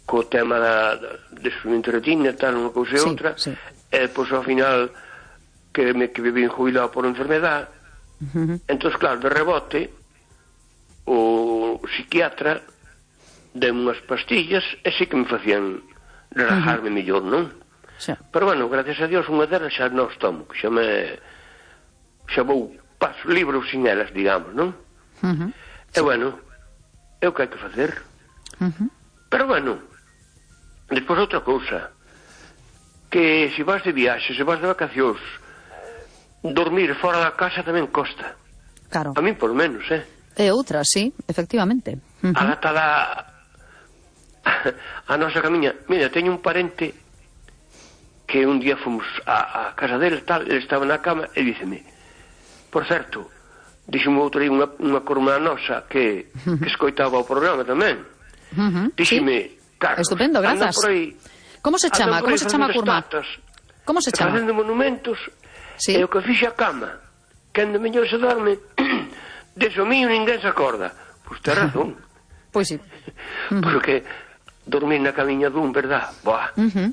co tema de sufrimento de retina, tal, unha cousa e outra, e depois ao final que vivín jubilado por enfermedad. Entón, claro, de rebote o psiquiatra deu unhas pastillas e sí que me facían relajarme mellor, non? Pero bueno, gracias a Dios, unha delas xa non tomo, que xa vou paso libros sin elas, digamos, non? E bueno, é o que hai que facer. Pero bueno, despois outra cousa, que se vas de viaxe, se vas de vacacións, dormir fora da casa tamén costa. Claro. A mí por menos, E outra, sí, efectivamente. A gata a nosa camiña. Mira, teño un parente que un día fomos a casa dele, tal, ele estaba na cama e díceme, por certo, díxeme outro aí unha corma nosa que escoitaba o programa tamén. Díxeme, Carlos, estupendo, grazas. Como se chama a curma? Como se chama? Facendo monumentos, e o que fixe a cama, que ande mellor se dorme, deso mío ninguén se acorda. Pois ten razón. Pois sí. Porque dormir na camiña dun, verdad? Boa.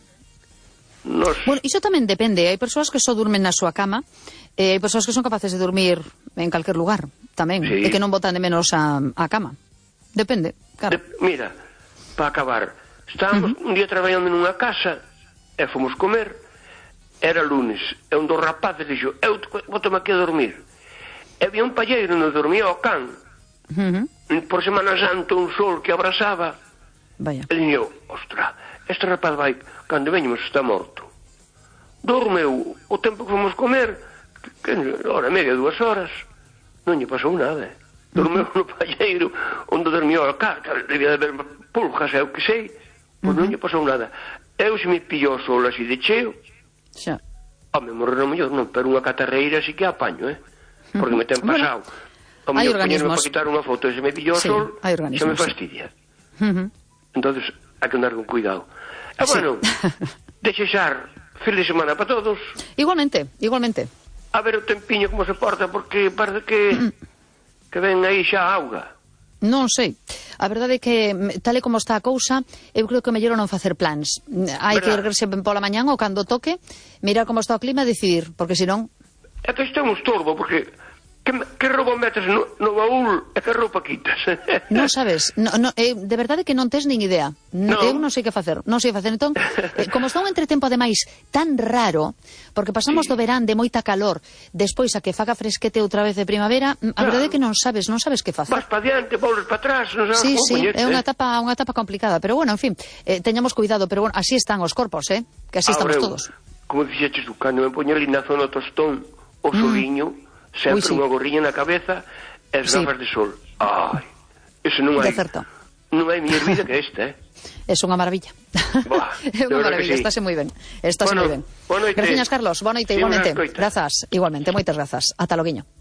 Bueno, iso tamén depende. Hai persoas que só durmen na súa cama, e hai persoas que son capaces de dormir en calquer lugar, tamén, e que non botan de menos a cama. Depende, claro. Mira, para acabar, estábamos un día traballando nunha casa e fomos comer, era lunes, e un dos rapaces dixo, eu bótame aquí a dormir. E había un palleiro onde dormía o can, por Semana Santa un sol que abrasaba. E dixo, ostra, este rapaz vai, cando veñemos está morto. Dormeu o tempo que fomos comer, hora e media, 2 horas, non lle pasou nada. Dormeu no palleiro onde dormiu o can, debía de haber pulgas, eu que sei, pois non lle pasou nada. Eu se me pillou o sol así de cheo, home, morrer no mellor non, pero unha catarreira así que apaño, porque me ten pasado. O mellor poñerme para quitar unha foto e se me pillou o sol, xa me fastidia. Entonces, hai que andar con cuidado. E bueno, desexar feliz semana para todos. Igualmente, igualmente. A ver o tempiño como se porta, porque parece que ven aí xa a auga. Non sei. A verdade é que, tal e como está a cousa, eu creo que mellor non facer plans. Hai que erguerse pola mañán ou cando toque, mirar como está o clima e decidir, porque senón... É que isto é un estorbo, porque que roupa metes no baúl e que roupa quitas? Non sabes, de verdade que non tes nin idea. Eu non sei que facer, non sei facer. Entón, como está un entretempo ademais tan raro, porque pasamos do verán de moita calor, despois a que faga fresquete outra vez de primavera, a verdade é que non sabes que facer. Vas para diante, volves para atrás, non sabes como poñerte. É unha etapa complicada, pero bueno, en fin, teñamos cuidado, pero bueno, así están os corpos, que así estamos todos. Como dixeches tú, cando me poño ali na zona tostón, o soliño, sempre unha gorriña na cabeza e as gafas de sol. Ai, eso non hai. Non hai mellor vida que esta, É unha maravilla. É unha maravilla, estáse moi ben. Estáse moi ben. Gracias, Carlos. Boa noite, igualmente. Grazas, igualmente, moitas grazas. Ata loguiño.